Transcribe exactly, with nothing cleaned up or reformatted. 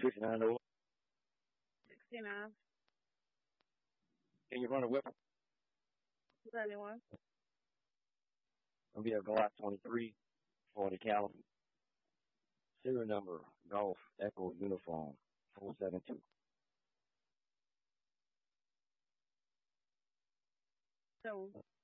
fifty-nine over. sixty-nine, Can you run a weapon? seventy-one, Gonna be a Glock twenty-three, forty caliber. Serial number Golf Echo Uniform four seven two. two,